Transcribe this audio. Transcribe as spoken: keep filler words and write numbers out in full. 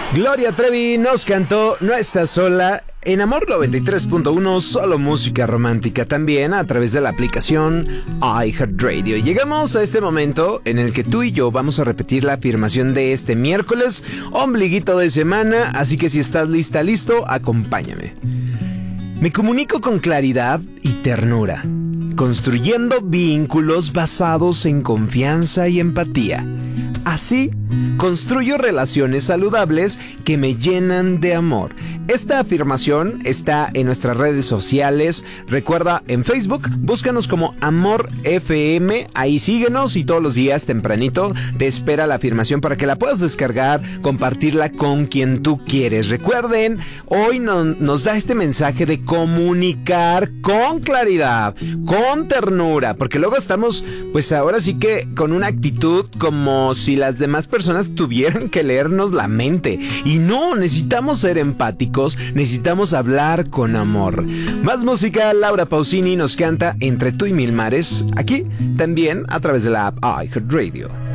Gloria Trevi nos cantó No estás sola en Amor noventa y tres punto uno, solo música romántica, también a través de la aplicación iHeartRadio. Llegamos a este momento en el que tú y yo vamos a repetir la afirmación de este miércoles, ombliguito de semana, así que si estás lista, listo, acompáñame. Me comunico con claridad y ternura, construyendo vínculos basados en confianza y empatía. Así, construyo relaciones saludables que me llenan de amor. Esta afirmación está en nuestras redes sociales. Recuerda, en Facebook, búscanos como Amor F M. Ahí síguenos y todos los días tempranito te espera la afirmación para que la puedas descargar, compartirla con quien tú quieres. Recuerden, hoy no, nos da este mensaje de comunicar con claridad, con ternura, porque luego estamos, pues ahora sí que con una actitud como si las demás personas tuvieran que leernos la mente. Y no, necesitamos ser empáticos, necesitamos hablar con amor. Más música, Laura Pausini nos canta Entre tú y mil mares, aquí también a través de la app iHeartRadio.